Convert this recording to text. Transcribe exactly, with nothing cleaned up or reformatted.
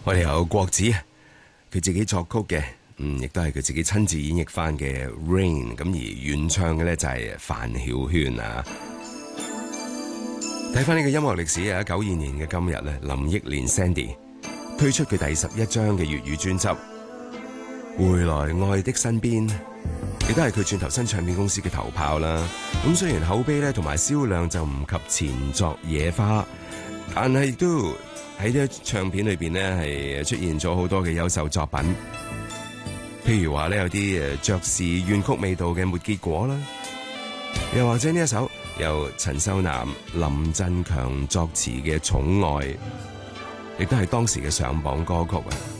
我哋有國子，佢自己作曲嘅，嗯，亦都係佢自己親自演繹翻嘅 Rain， 咁而原唱嘅咧就係范曉萱啊。睇翻呢個音樂歷史啊，一九二年嘅今日咧，林憶蓮 Sandy 推出佢第十一張嘅粵語專輯《回來愛的身邊》，亦都係佢轉投新唱片公司嘅頭炮啦。咁雖然口碑咧同埋銷量就唔及前作《野花》，但係亦都喺呢啲唱片裏邊咧係出現咗好多嘅優秀作品。譬如話咧有啲誒爵士怨曲味道嘅《沒結果》啦，又或者呢一首由陳秀男、林振強作詞嘅《寵愛》，亦都係當時嘅上榜歌曲啊。